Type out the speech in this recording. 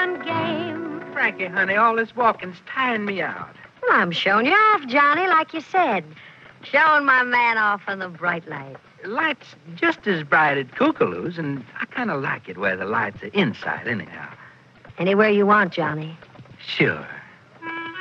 fun game. Frankie, honey, all this walking's tiring me out. Well, I'm showing you off, Johnny, like you said. Showing my man off in the bright light. Light's just as bright at Kookaloo's, and I kind of like it where the lights are inside anyhow. Anywhere you want, Johnny. Sure.